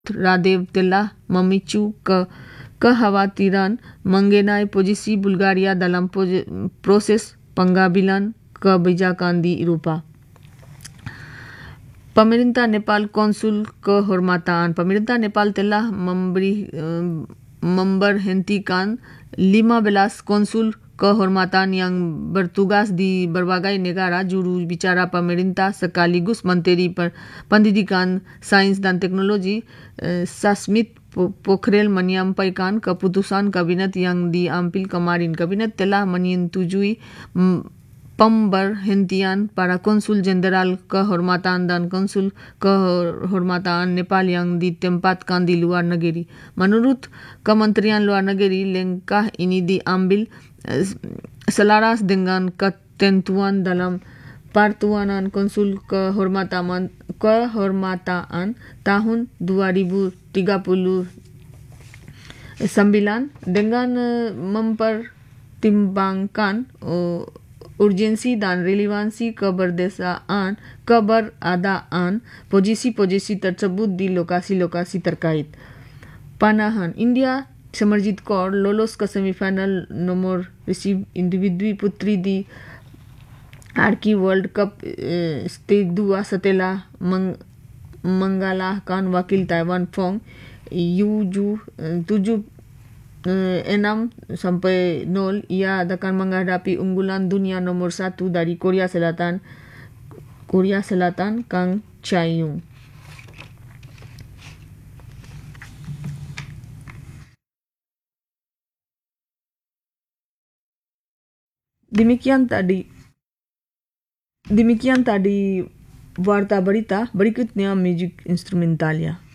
Radev Tilla Mamichu Kahawatiran Mangenai Posisi Bulgaria dalam proses pengambilan kebijakan di Eropah. Pemerintah Nepal konsul kehormatan. Pemerintah Nepal telah memberhentikan 15 konsul kehormatan yang bertugas di berbagai negara. Juru bicara pemerintah sekaligus Menteri Pendidikan, Sains dan Teknologi Sasmit Pokhrel menyampaikan keputusan kabinet yang diambil kemarin. Kabinet telah menyetujui pemberhentian para konsul jenderal kehormatan dan konsul kehormatan Nepal yang ditempatkan di luar negeri. Menurut Kementerian Luar Negeri, langkah ini diambil selaras dengan ketentuan dalam Peraturan Konsul Kehormatan tahun 2039 dengan mempertimbangkan urgensi dan relevansi keberadaan posisi-posisi tersebut di lokasi-lokasi terkait. Panahan India Samarjit Kaur lolos ke semifinal nomor receive individu putri di Hockey World Cup Stage 2 setelah mengalahkan wakil Taiwan Fong Yu 6-0. Ia akan menghadapi unggulan dunia nomor 1 dari Korea Selatan Kang Chae-young. Demikian tadi warta berita. Berikutnya musik instrumentalnya.